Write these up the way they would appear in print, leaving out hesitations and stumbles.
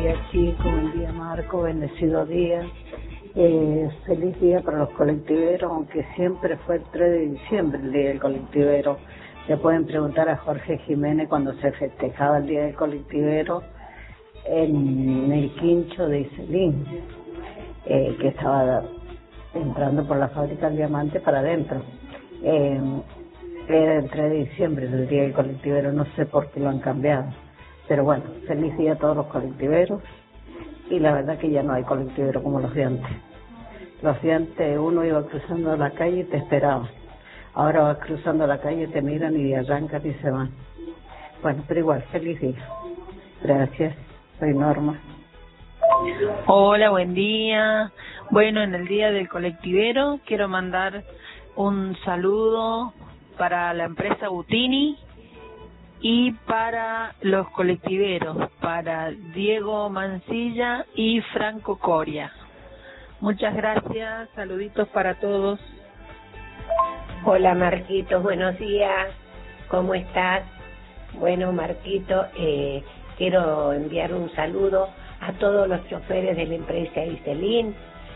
día, chicos, buen día, Marco, bendecido día. Feliz día para los colectiveros, aunque siempre fue el 3 de diciembre el día del colectivero. Le pueden preguntar a Jorge Jiménez cuando se festejaba el día del colectivero en el quincho de Iselín, que estaba entrando por la fábrica del diamante para adentro. Era el 3 de diciembre el día del colectivero, no sé por qué lo han cambiado. Pero bueno, feliz día a todos los colectiveros. Y la verdad que ya no hay colectivero como los de antes. Los de antes uno iba cruzando la calle y te esperaba. Ahora vas cruzando la calle, te miran y arrancan y se van. Bueno, pero igual, feliz día. Gracias, soy Norma. Hola, buen día. Bueno, en el día del colectivero quiero mandar un saludo para la empresa Butini y para los colectiveros, para Diego Mancilla y Franco Coria. Muchas gracias, saluditos para todos. Hola Marquitos, buenos días, ¿cómo estás? Bueno Marquito, quiero enviar un saludo a todos los choferes de la empresa Iselín,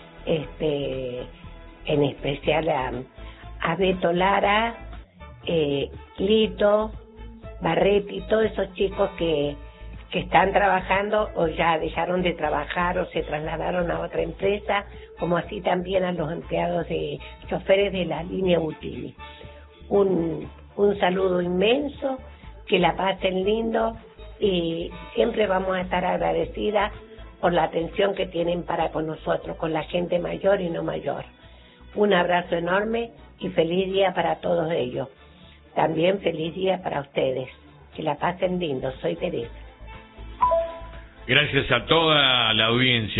en especial a Beto Lara, Lito, Barretti, todos esos chicos que están trabajando o ya dejaron de trabajar o se trasladaron a otra empresa, como así también a los empleados de choferes de la línea Butini. Un saludo inmenso, que la pasen lindo y siempre vamos a estar agradecidas por la atención que tienen para con nosotros, con la gente mayor y no mayor. Un abrazo enorme y feliz día para todos ellos. También feliz día para ustedes. Que la pasen lindo. Soy Teresa. Gracias a toda la audiencia.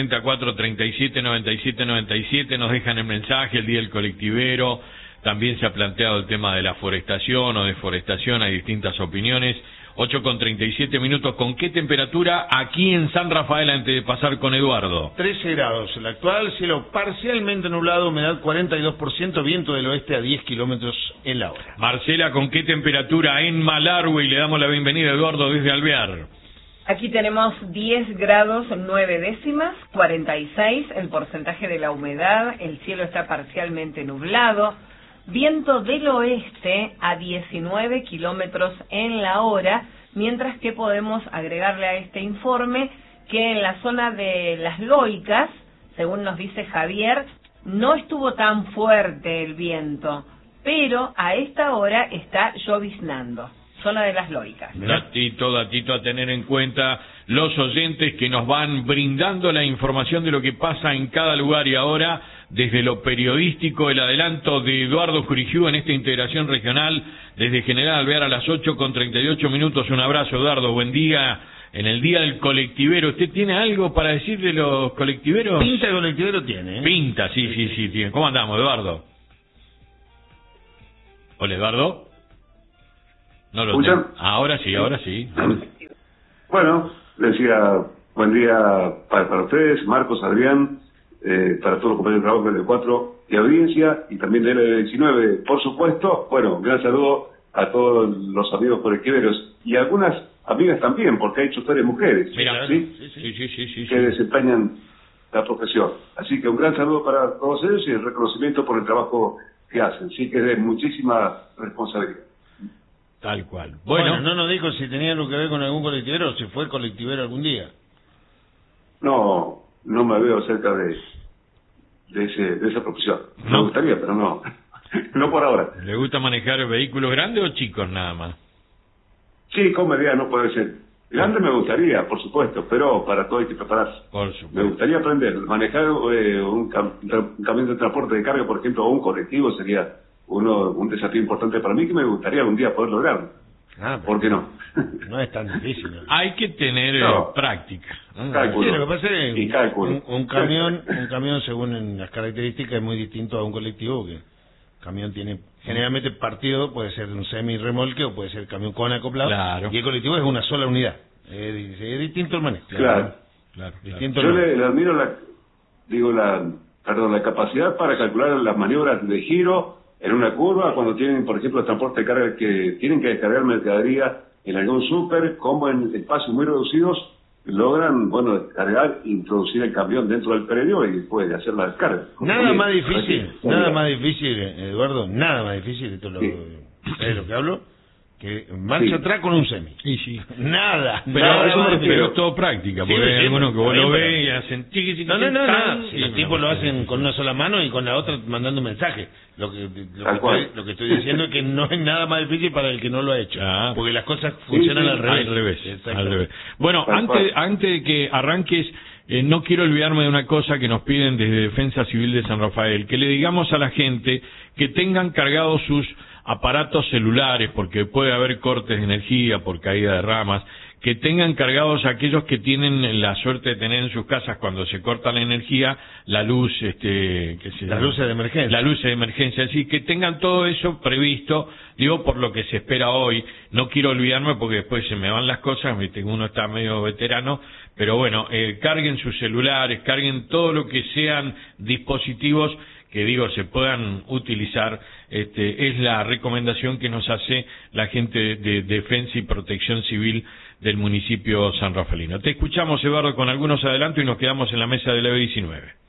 264-37-97-97 nos dejan el mensaje, el día del colectivero. También se ha planteado el tema de la forestación o deforestación, hay distintas opiniones. 8:37. ¿Con qué temperatura aquí en San Rafael antes de pasar con Eduardo? 13 grados. El actual cielo parcialmente nublado, humedad 42%, viento del oeste a 10 kilómetros en la hora. Marcela, ¿con qué temperatura en Malargüe? Y le damos la bienvenida a Eduardo desde Alvear. Aquí tenemos 10 grados 9 décimas, 46 el porcentaje de la humedad, el cielo está parcialmente nublado, viento del oeste a 19 kilómetros en la hora, mientras que podemos agregarle a este informe que en la zona de Las Loicas, según nos dice Javier, no estuvo tan fuerte el viento, pero a esta hora está lloviznando. Zona de Las Loicas. Datito a tener en cuenta los oyentes que nos van brindando la información de lo que pasa en cada lugar. Y ahora, desde lo periodístico, el adelanto de Eduardo Curigiú en esta integración regional desde General Alvear a las 8:38. Un abrazo, Eduardo, buen día. En el día del colectivero, ¿usted tiene algo para decir de los colectiveros? Pinta de colectivero tiene, ¿eh? Pinta, sí, tiene. ¿Cómo andamos, Eduardo? Hola, Eduardo. No lo tengo. Ahora sí. Bueno, decía, buen día para ustedes, Marcos, Adrián, para todos los compañeros de trabajo del 4 y audiencia, y también del L19, por supuesto. Bueno, un gran saludo a todos los amigos colectiveros y algunas amigas también, porque hay choferes mujeres. Mira, sí, que desempeñan la profesión. Así que un gran saludo para todos ellos y el reconocimiento por el trabajo que hacen. Sí que es de muchísima responsabilidad. Tal cual. Bueno, no nos dijo si tenía algo que ver con algún colectivero o si fue colectivero algún día. No me veo cerca de esa profesión. Me gustaría, pero no. No por ahora. ¿Le gusta manejar vehículos grandes o chicos nada más? Chicos, mediano puede ser. Grande me gustaría, por supuesto, pero para todo hay que prepararse. Por supuesto. Me gustaría aprender. Manejar un camión de transporte de carga, por ejemplo, o un colectivo sería un desafío importante para mí que me gustaría un día poder lograrlo. ¿Por qué no? No es tan difícil, ¿no? Hay que tener práctica. Cálculo. Sí, lo que pasa es y cálculo. Un camión según las características es muy distinto a un colectivo, que el camión tiene generalmente partido, puede ser un semi-remolque o puede ser camión con acoplado. Claro. Y el colectivo es una sola unidad. Es distinto el manejo. Claro. Distinto. Yo le admiro la capacidad para calcular las maniobras de giro en una curva, cuando tienen, por ejemplo, el transporte de carga que tienen que descargar mercadería en algún súper, como en espacios muy reducidos, logran, bueno, descargar, introducir el camión dentro del predio y después de hacer la descarga. Nada más difícil, Eduardo, nada más difícil, esto ¿sabes lo que hablo? Que marcha atrás con un semi. Sí. Nada. Pero es todo práctica, porque hay algunos que vos lo ves y hacen tiqui. No. Si los tipos lo hacen con una sola mano y con la otra mandando un mensaje. Lo que estoy diciendo es que no es nada más difícil para el que no lo ha hecho. Porque las cosas funcionan al revés. Bueno, antes de que arranques, no quiero olvidarme de una cosa que nos piden desde Defensa Civil de San Rafael, que le digamos a la gente que tengan cargados sus aparatos celulares, porque puede haber cortes de energía por caída de ramas, que tengan cargados aquellos que tienen la suerte de tener en sus casas cuando se corta la energía, la luz, las luces de emergencia. Las luces de emergencia, así que tengan todo eso previsto, digo, por lo que se espera hoy. No quiero olvidarme porque después se me van las cosas, uno está medio veterano, pero bueno, carguen sus celulares, carguen todo lo que sean dispositivos que se puedan utilizar. Es la recomendación que nos hace la gente de Defensa y Protección Civil del municipio sanrafaelino. Te escuchamos, Eduardo, con algunos adelantos y nos quedamos en la mesa de la B19.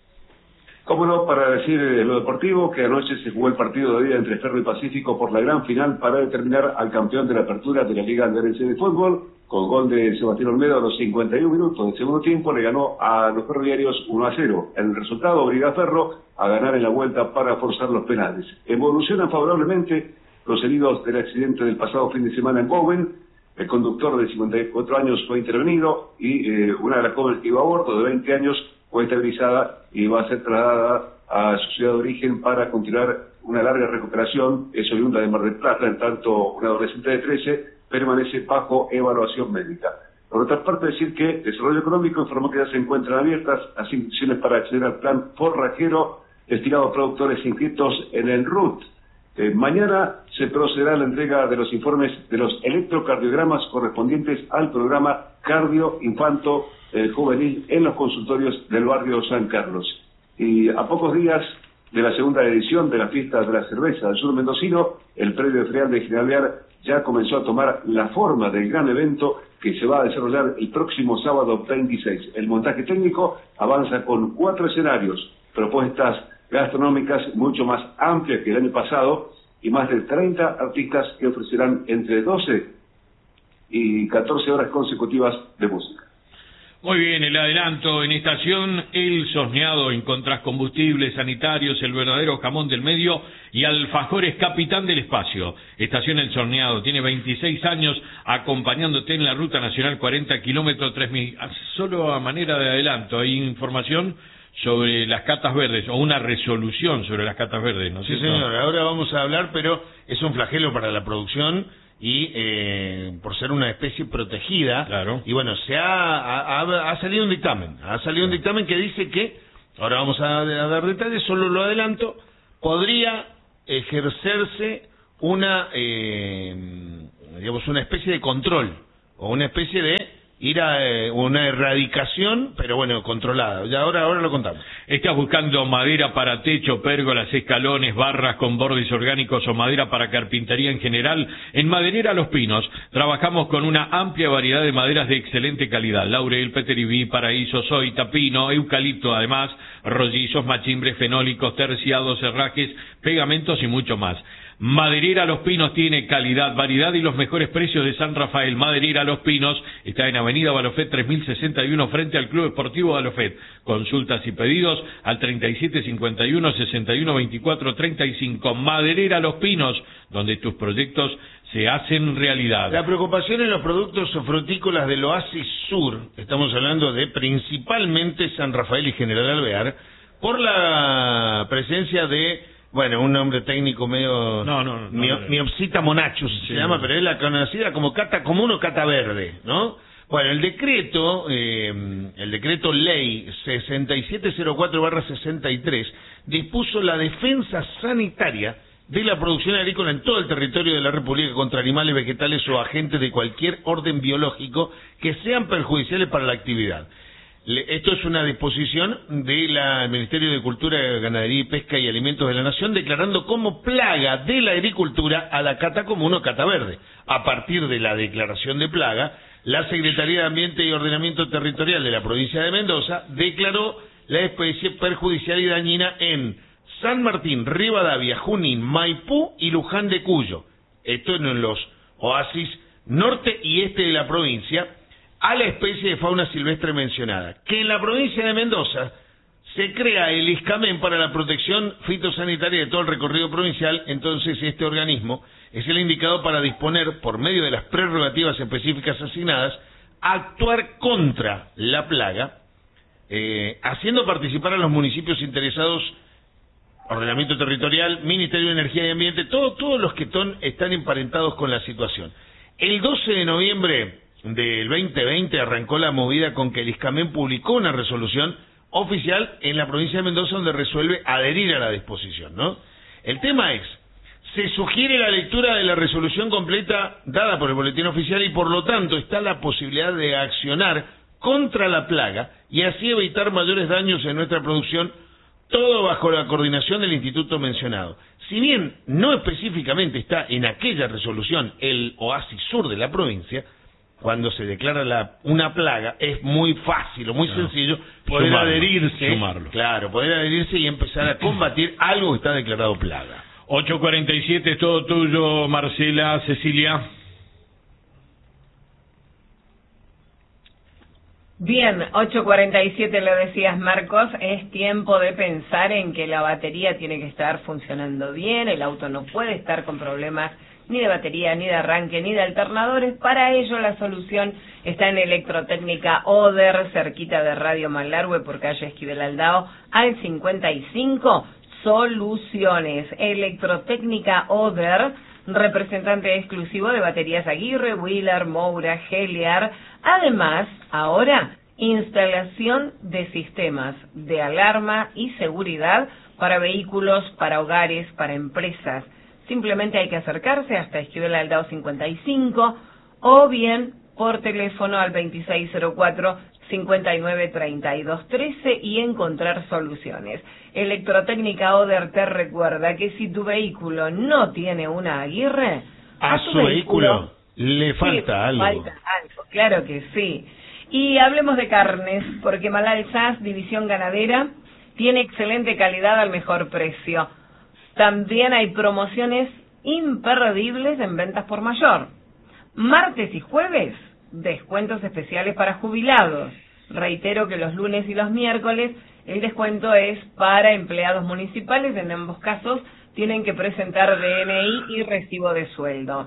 Cómo no, para decir lo deportivo, que anoche se jugó el partido de día entre Ferro y Pacífico por la gran final para determinar al campeón de la apertura de la Liga Alderense de Fútbol. Con gol de Sebastián Olmedo a los 51 minutos del segundo tiempo le ganó a los ferroviarios 1-0. El resultado obliga a Ferro a ganar en la vuelta para forzar los penales. Evolucionan favorablemente los heridos del accidente del pasado fin de semana en Bowen. El conductor de 54 años fue intervenido y una de las jóvenes que iba a bordo de 20 años fue estabilizada y va a ser trasladada a su ciudad de origen para continuar una larga recuperación. Es oriunda de Mar del Plata, en tanto un adolescente de 13 permanece bajo evaluación médica. Por otra parte, decir que Desarrollo Económico informó que ya se encuentran abiertas las inscripciones para acceder al plan forrajero destinado a productores inscritos en el RUT. Mañana se procederá a la entrega de los informes de los electrocardiogramas correspondientes al programa Cardio Infanto Juvenil en los consultorios del barrio San Carlos. Y a pocos días de la segunda edición de la fiesta de la cerveza del sur mendocino, el predio de Freal de Giraldear ya comenzó a tomar la forma del gran evento que se va a desarrollar el próximo sábado 26. El montaje técnico avanza con 4 escenarios, propuestas gastronómicas mucho más amplias que el año pasado y más de 30 artistas que ofrecerán entre 12 y 14 horas consecutivas de música. Muy bien, el adelanto en estación El Sosneado, encontrás combustibles sanitarios, el verdadero jamón del medio y alfajores capitán del espacio. Estación El Sosneado tiene 26 años acompañándote en la Ruta Nacional 40 kilómetros 3000. Solo a manera de adelanto, hay información sobre las catas verdes o una resolución sobre las catas verdes, ¿no es cierto? Sí, señor, ahora vamos a hablar, pero es un flagelo para la producción y por ser una especie protegida. Claro. Y bueno, ha salido un dictamen, que dice que, ahora vamos a dar detalles, solo lo adelanto, podría ejercerse una especie de control o una especie de ir a una erradicación, pero bueno, controlada. Ya ahora lo contamos. ¿Estás buscando madera para techo, pérgolas, escalones, barras con bordes orgánicos o madera para carpintería en general? En Maderera Los Pinos trabajamos con una amplia variedad de maderas de excelente calidad: laurel, peteribí, paraíso, soita, pino, eucalipto, además rollizos, machimbres, fenólicos, terciados, herrajes, pegamentos y mucho más. Maderera Los Pinos tiene calidad, variedad y los mejores precios de San Rafael. Maderera Los Pinos está en Avenida Balofet 3061 frente al Club Esportivo Balofet. Consultas y pedidos al 3751 61 24 35. Maderera Los Pinos, donde tus proyectos se hacen realidad. La preocupación en los productos frutícolas del Oasis Sur, estamos hablando de principalmente San Rafael y General Alvear, por la presencia de un nombre técnico medio... Miopsita monachus se llama, pero es la conocida como cata común o cata verde, ¿no? Bueno, el decreto ley 6704/63 dispuso la defensa sanitaria de la producción agrícola en todo el territorio de la República contra animales, vegetales o agentes de cualquier orden biológico que sean perjudiciales para la actividad. Esto es una disposición del Ministerio de Cultura, Ganadería y Pesca y Alimentos de la Nación, declarando como plaga de la agricultura a la cata común o cata verde. A partir de la declaración de plaga, la Secretaría de Ambiente y Ordenamiento Territorial de la provincia de Mendoza declaró la especie perjudicial y dañina en San Martín, Rivadavia, Junín, Maipú y Luján de Cuyo. Esto en los oasis norte y este de la provincia, a la especie de fauna silvestre mencionada. Que en la provincia de Mendoza se crea el ISCAMEN para la protección fitosanitaria de todo el recorrido provincial. Entonces este organismo es el indicado para disponer, por medio de las prerrogativas específicas asignadas, actuar contra la plaga, haciendo participar a los municipios interesados, ordenamiento territorial, Ministerio de Energía y Ambiente, todos los que están emparentados con la situación. El 12 de noviembre del 2020 arrancó la movida con que el ISCAMEN publicó una resolución oficial en la provincia de Mendoza donde resuelve adherir a la disposición, ¿no? El tema es, se sugiere la lectura de la resolución completa dada por el boletín oficial y por lo tanto está la posibilidad de accionar contra la plaga y así evitar mayores daños en nuestra producción, todo bajo la coordinación del instituto mencionado. Si bien no específicamente está en aquella resolución el oasis sur de la provincia, cuando se declara una plaga es muy fácil o muy sencillo poder adherirse, poder adherirse y empezar a combatir algo que está declarado plaga. 8:47, es todo tuyo, Marcela. Cecilia. Bien, 8:47 lo decías, Marcos, es tiempo de pensar en que la batería tiene que estar funcionando bien, el auto no puede estar con problemas ni de batería, ni de arranque, ni de alternadores. Para ello la solución está en Electrotécnica Oder, cerquita de Radio Malargüe, por calle Esquivel Aldao, al 55, Soluciones. Electrotécnica Oder, representante exclusivo de baterías Aguirre, Wheeler, Moura, Heliar. Además, ahora, instalación de sistemas de alarma y seguridad para vehículos, para hogares, para empresas. Simplemente hay que acercarse hasta Esquivel Aldao 55 o bien por teléfono al 2604-593213 y encontrar soluciones. Electrotécnica Oder te recuerda que si tu vehículo no tiene una Aguirre, a su vehículo le falta algo. Claro que sí. Y hablemos de carnes, porque Malal Sas, División Ganadera, tiene excelente calidad al mejor precio. También hay promociones imperdibles en ventas por mayor. Martes y jueves, descuentos especiales para jubilados. Reitero que los lunes y los miércoles el descuento es para empleados municipales. En ambos casos tienen que presentar DNI y recibo de sueldo.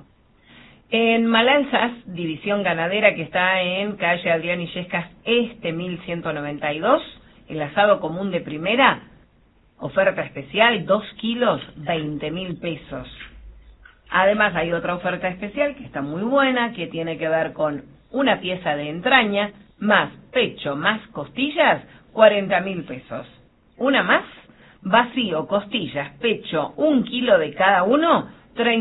En Malalzas, División Ganadera, que está en calle Adrián Illescas Este 1192, el asado común de primera, oferta especial, 2 kilos, 20.000 pesos. Además hay otra oferta especial que está muy buena, que tiene que ver con una pieza de entraña, más pecho, más costillas, 40.000 pesos. Una más, vacío, costillas, pecho, 1 kilo de cada uno,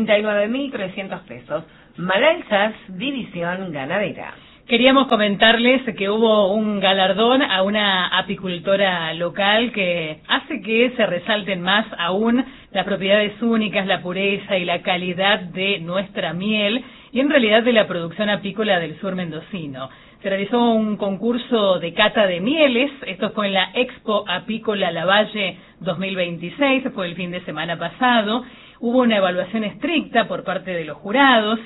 39.300 pesos. Malalzas, División Ganadera. Queríamos comentarles que hubo un galardón a una apicultora local que hace que se resalten más aún las propiedades únicas, la pureza y la calidad de nuestra miel y en realidad de la producción apícola del sur mendocino. Se realizó un concurso de cata de mieles, esto fue en la Expo Apícola Lavalle 2026, fue el fin de semana pasado. Hubo una evaluación estricta por parte de los jurados,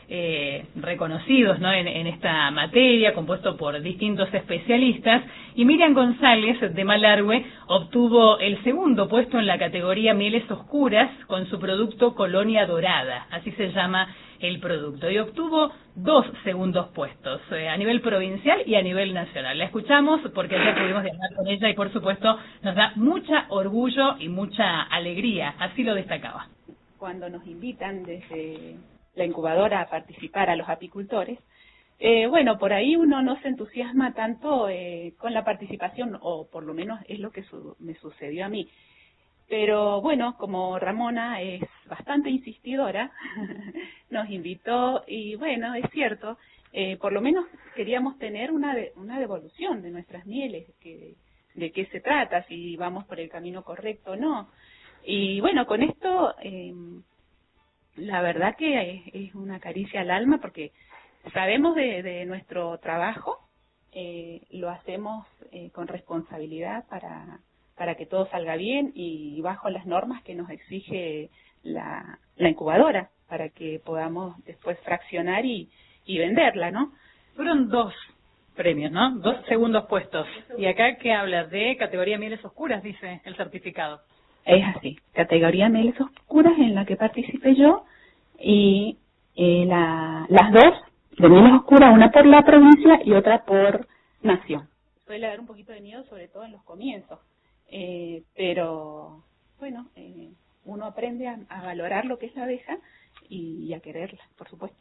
reconocidos, ¿no?, en esta materia, compuesto por distintos especialistas, y Miriam González de Malargüe obtuvo el segundo puesto en la categoría mieles oscuras con su producto Colonia Dorada, así se llama el producto, y obtuvo 2 segundos puestos a nivel provincial y a nivel nacional. La escuchamos porque ayer pudimos hablar con ella y por supuesto nos da mucha orgullo y mucha alegría, así lo destacaba. Cuando nos invitan desde la incubadora a participar a los apicultores, bueno, por ahí uno no se entusiasma tanto con la participación, o por lo menos es lo que me sucedió a mí. Pero bueno, como Ramona es bastante insistidora, nos invitó y bueno, es cierto, por lo menos queríamos tener una devolución de nuestras mieles, de qué se trata, si vamos por el camino correcto o no. Y bueno, con esto, la verdad que es una caricia al alma porque sabemos de nuestro trabajo, lo hacemos con responsabilidad para que todo salga bien y bajo las normas que nos exige la incubadora, para que podamos después fraccionar y venderla, ¿no? Fueron 2 premios, ¿no? 2 segundos puestos. Y acá, ¿qué habla? De categoría mieles oscuras, dice el certificado. Es así, categoría mieles oscuras en la que participé yo, y las 2 de mieles oscuras, una por la provincia y otra por nación. Suele haber un poquito de miedo, sobre todo en los comienzos, pero bueno, uno aprende a valorar lo que es la abeja y a quererla, por supuesto.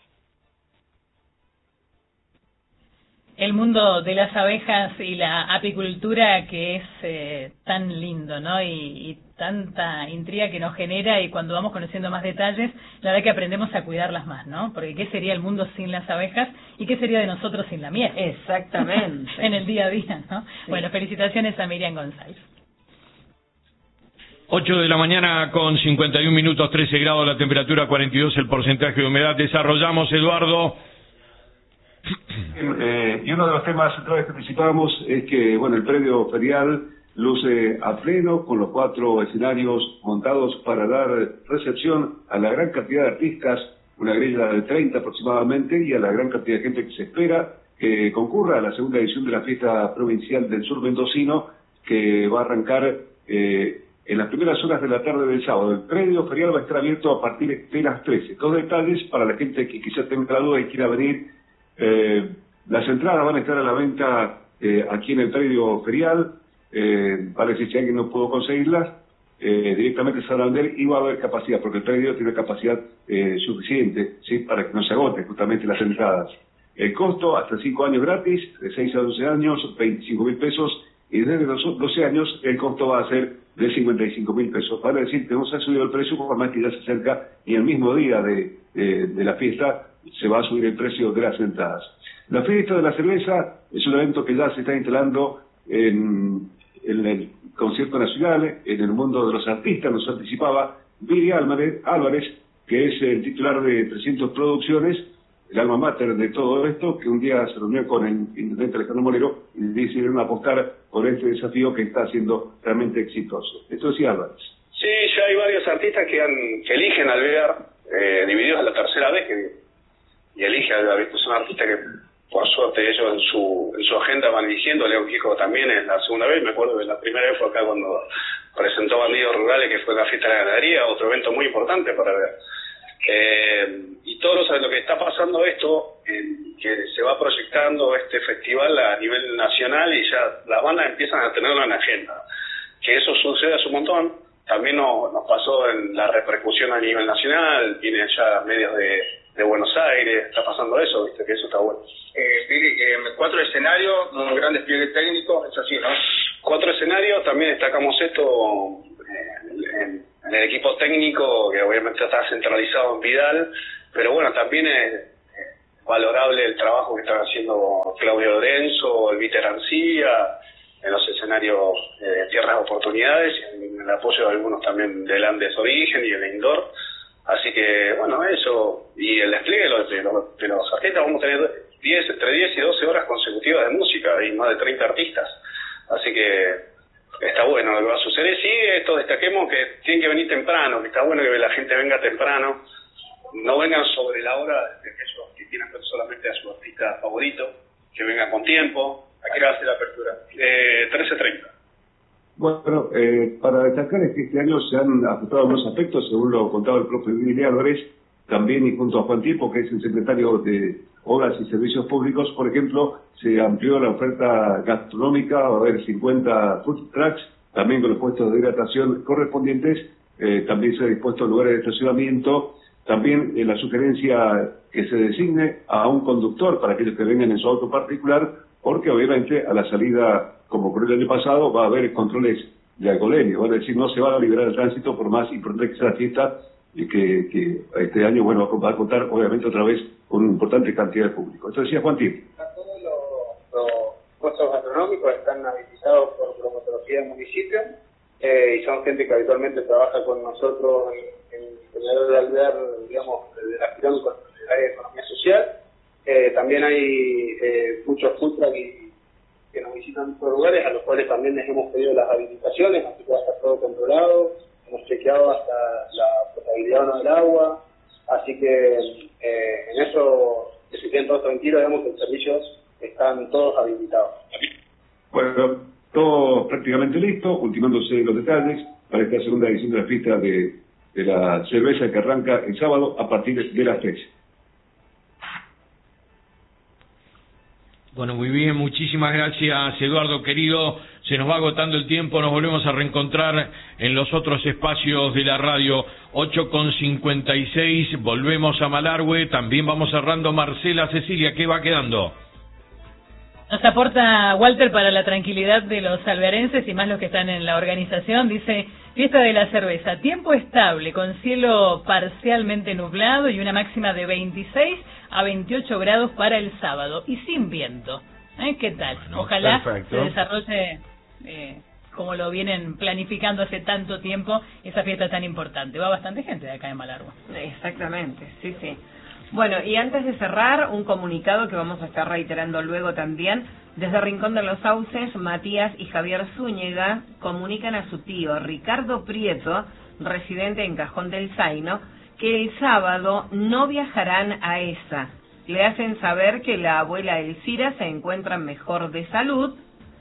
El mundo de las abejas y la apicultura, que es tan lindo, ¿no? Y tanta intriga que nos genera, y cuando vamos conociendo más detalles, la verdad que aprendemos a cuidarlas más, ¿no? Porque ¿qué sería el mundo sin las abejas? ¿Y qué sería de nosotros sin la miel? Exactamente. En el día a día, ¿no? Sí. Bueno, felicitaciones a Miriam González. 8 de la mañana con 51 minutos, 13 grados la temperatura, 42 el porcentaje de humedad. Desarrollamos, Eduardo. Y uno de los temas centrales que participamos es que, bueno, el predio ferial luce a pleno con los 4 escenarios montados para dar recepción a la gran cantidad de artistas, una grilla de 30 aproximadamente, y a la gran cantidad de gente que se espera que concurra a la segunda edición de la fiesta provincial del sur mendocino, que va a arrancar en las primeras horas de la tarde del sábado. El predio ferial va a estar abierto a partir de las 13. 2 detalles para la gente que quizás tenga la duda y quiera venir. Las entradas van a estar a la venta aquí en el predio ferial. Para decir, si alguien no pudo conseguirlas, directamente se van a vender y va a haber capacidad, porque el predio tiene capacidad suficiente, ¿sí?, para que no se agoten justamente las entradas. El costo, hasta 5 años gratis, de 6 a 12 años, 25.000 pesos, y desde los 12 años el costo va a ser de 55.000 pesos. Para decir que no se ha subido el precio, por más que ya se acerca, y el mismo día de la fiesta se va a subir el precio de las entradas. La fiesta de la cerveza es un evento que ya se está instalando en el concierto nacional, en el mundo de los artistas. Nos anticipaba Viri Álvarez, que es el titular de 300 Producciones, el alma mater de todo esto, que un día se reunió con el intendente Alejandro Molero y decidieron apostar por este desafío que está siendo realmente exitoso. Esto decía Álvarez. Sí, ya hay varios artistas que eligen alvear, divididos a la tercera vez, y eligen alvear. Es un artista que, por suerte, ellos en su agenda van eligiendo. Leo Quijo también es la segunda vez. Me acuerdo de la primera vez fue acá cuando presentó Bandidos Rurales, que fue la fiesta de la ganadería, otro evento muy importante para ver. Y todos lo que está pasando esto, que se va proyectando este festival a nivel nacional y ya las bandas empiezan a tenerlo en la agenda. Que eso sucede hace un montón. También nos pasó en la repercusión a nivel nacional, viene ya medios de Buenos Aires, está pasando eso, viste, que eso está bueno. 4 escenarios, un gran despliegue técnico, es así, ¿no? 4 escenarios, también destacamos esto en el equipo técnico, que obviamente está centralizado en Vidal, pero bueno, también es valorable el trabajo que están haciendo Claudio Lorenzo, el Víter Ancía, en los escenarios Tierras Oportunidades, y en el apoyo de algunos también del Andes Origen y el Indoor. Así que, bueno, eso, y el despliegue de los artistas, vamos a tener entre 10 y 12 horas consecutivas de música y más de 30 artistas. Así que está bueno lo que va a suceder. Sí, esto destaquemos que tienen que venir temprano, que está bueno que la gente venga temprano, no vengan sobre la hora de aquellos que tienen solamente a su artista favorito, que vengan con tiempo. ¿A qué hora hace la apertura? 13:30. Bueno, para destacar es que este año se han ajustado algunos aspectos, según lo contaba el propio Viri Álvarez, también y junto a Juan Tiempo, que es el secretario de Obras y Servicios Públicos. Por ejemplo, se amplió la oferta gastronómica, va a haber 50 food trucks, también con los puestos de hidratación correspondientes, también se ha dispuesto lugares de estacionamiento, también la sugerencia que se designe a un conductor para aquellos que vengan en su auto particular, porque obviamente a la salida, como ocurrió el año pasado, va a haber controles de alcoholemia, es decir, no se va a liberar el tránsito por más importante que sea la fiesta, y que este año, bueno, va a contar obviamente otra vez con una importante cantidad de público. Esto decía Juan Tiempo. Todos los puestos gastronómicos están habilitados por promotorología del municipio, y son gente que habitualmente trabaja con nosotros en el de alvear, digamos, de la gestión con el área de economía social. También hay muchos food truck que nos visitan en estos lugares, a los cuales también les hemos pedido las habilitaciones, así que va a estar todo controlado, hemos chequeado hasta la potabilidad o no del agua, así que en eso que se queden todos tranquilos, digamos que los servicios están todos habilitados. Bueno, todo prácticamente listo, ultimándose los detalles para esta segunda edición de la fiesta de la cerveza que arranca el sábado a partir de las 3. Bueno, muy bien, muchísimas gracias, Eduardo, querido. Se nos va agotando el tiempo, nos volvemos a reencontrar en los otros espacios de la radio. 8:56, volvemos a Malargüe, también vamos cerrando. Marcela, Cecilia, ¿qué va quedando? Nos aporta Walter para la tranquilidad de los alvearenses y más los que están en la organización. Dice, fiesta de la cerveza, tiempo estable, con cielo parcialmente nublado y una máxima de 26 a 28 grados para el sábado y sin viento. ¿Qué tal? Bueno, ojalá perfecto. se desarrolle como lo vienen planificando hace tanto tiempo, esa fiesta tan importante. Va bastante gente de acá de Malargüe. Exactamente, sí, sí. Bueno, y antes de cerrar, un comunicado que vamos a estar reiterando luego también. Desde Rincón de los Sauces, Matías y Javier Zúñiga comunican a su tío Ricardo Prieto, residente en Cajón del Zaino, que el sábado no viajarán a ESA. Le hacen saber que la abuela Elcira se encuentra mejor de salud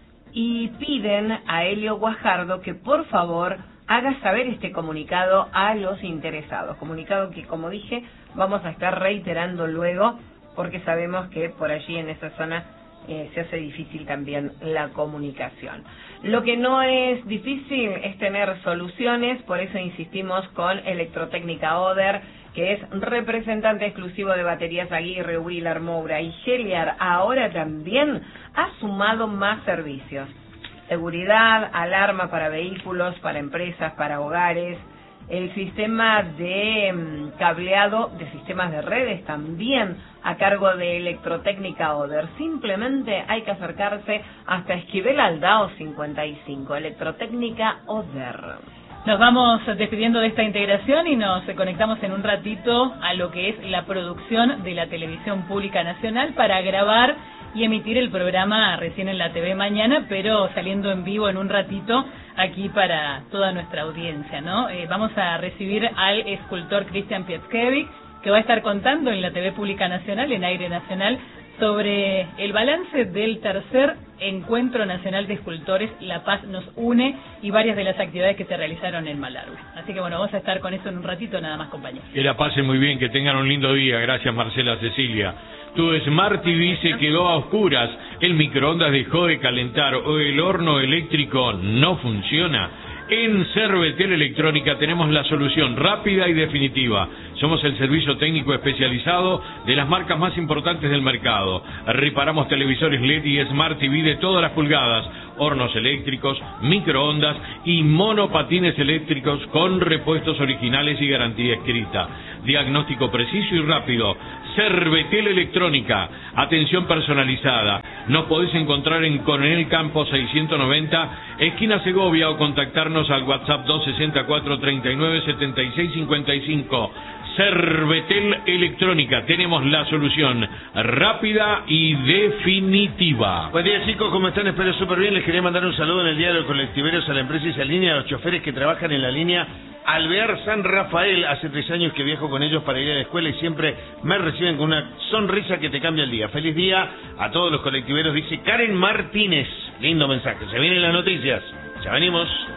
y piden a Helio Guajardo que por favor haga saber este comunicado a los interesados. Comunicado que, como dije, vamos a estar reiterando luego porque sabemos que por allí en esa zona se hace difícil también la comunicación. Lo que no es difícil es tener soluciones, por eso insistimos con Electrotécnica Oder, que es representante exclusivo de baterías Aguirre, Wheeler, Moura y Heliar. Ahora también ha sumado más servicios. Seguridad, alarma para vehículos, para empresas, para hogares, el sistema de cableado de sistemas de redes también a cargo de Electrotécnica Oder. Simplemente hay que acercarse hasta Esquivel Aldao 55, Electrotécnica Oder. Nos vamos despidiendo de esta integración y nos conectamos en un ratito a lo que es la producción de la Televisión Pública Nacional para grabar y emitir el programa recién en la TV mañana, pero saliendo en vivo en un ratito aquí para toda nuestra audiencia, ¿no? Vamos a recibir al escultor Cristian Pietzkevich, que va a estar contando en la TV Pública Nacional, en Aire Nacional, sobre el balance del tercer Encuentro Nacional de Escultores La Paz nos une y varias de las actividades que se realizaron en Malargüe. Así que bueno, vamos a estar con eso en un ratito nada más, compañeros. Que la pasen muy bien, que tengan un lindo día. Gracias, Marcela, Cecilia. Tu Smart TV se quedó a oscuras, el microondas dejó de calentar o el horno eléctrico no funciona. En Cervetel Electrónica tenemos la solución rápida y definitiva. Somos el servicio técnico especializado de las marcas más importantes del mercado. Reparamos televisores LED y Smart TV de todas las pulgadas, hornos eléctricos, microondas y monopatines eléctricos con repuestos originales y garantía escrita. Diagnóstico preciso y rápido. Cervetel Electrónica, atención personalizada. Nos podés encontrar en Coronel Campos 690, esquina Segovia, o contactarnos al WhatsApp 264 39 76 55. Cervetel Electrónica, tenemos la solución rápida y definitiva. Buen día, chicos, ¿cómo están? Espero súper bien. Les quería mandar un saludo en el Día de los Colectiveros a la empresa y a línea, a los choferes que trabajan en la línea Alvear San Rafael. Hace 3 años que viajo con ellos para ir a la escuela y siempre me reciben con una sonrisa que te cambia el día. Feliz día a todos los colectiveros, dice Karen Martínez. Lindo mensaje. Se vienen las noticias. Ya venimos.